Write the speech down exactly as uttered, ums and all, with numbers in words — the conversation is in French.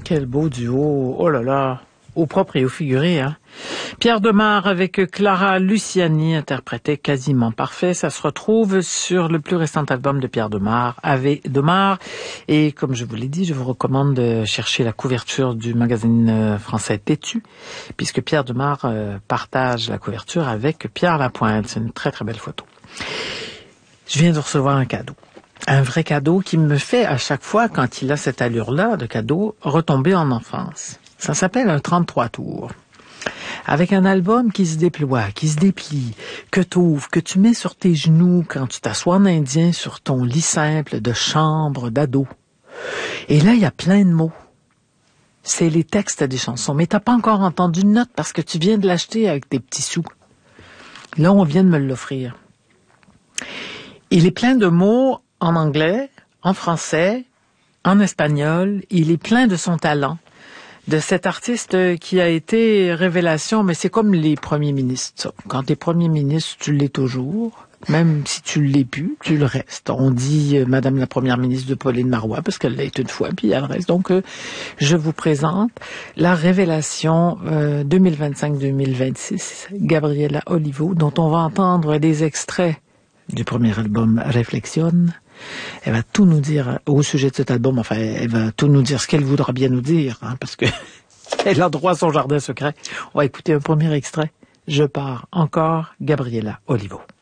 Quel beau duo. Oh là là. Au propre et au figuré, hein. Pierre Demar avec Clara Luciani interprétait Quasiment parfait. Ça se retrouve sur le plus récent album de Pierre Demar, Ave Demar. Et comme je vous l'ai dit, je vous recommande de chercher la couverture du magazine français Têtu, puisque Pierre Demar euh, partage la couverture avec Pierre Lapointe. C'est une très très belle photo. Je viens de recevoir un cadeau. Un vrai cadeau qui me fait à chaque fois, quand il a cette allure-là de cadeau, retomber en enfance. Ça s'appelle un trente-trois tours. Avec un album qui se déploie, qui se déplie, que t'ouvres, que tu mets sur tes genoux quand tu t'assois en indien sur ton lit simple de chambre d'ado. Et là, il y a plein de mots. C'est les textes des chansons. Mais t'as pas encore entendu une note parce que tu viens de l'acheter avec tes petits sous. Là, on vient de me l'offrir. Il est plein de mots en anglais, en français, en espagnol. Il est plein de son talent. De cet artiste qui a été révélation, mais c'est comme les premiers ministres. Ça. Quand t'es premier ministre, tu l'es toujours. Même si tu l'es plus, tu le restes. On dit euh, Madame la Première ministre de Pauline Marois, parce qu'elle l'a été une fois, puis elle reste. Donc, euh, je vous présente la révélation euh, deux mille vingt-cinq deux mille vingt-six, Gabriela Olivo, dont on va entendre des extraits du premier album Réflexion. Elle va tout nous dire au sujet de cet album. Enfin, elle va tout nous dire ce qu'elle voudra bien nous dire, hein, parce que elle a droit à son jardin secret. On va écouter un premier extrait. Je pars encore, Gabriela Olivo.